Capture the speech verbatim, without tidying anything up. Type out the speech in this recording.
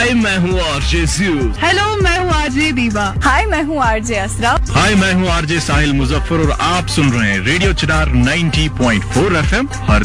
हाय मैं हूँ RJ ज़्यू। Hello मैं हूँ आरजे दीवा। हाय मैं हूँ आरजे असरा। हाय मैं हूँ आरजे साहिल मुजफ्फर और आप सुन रहे हैं रेडियो चिनार नब्बे पॉइंट चार एफएम हर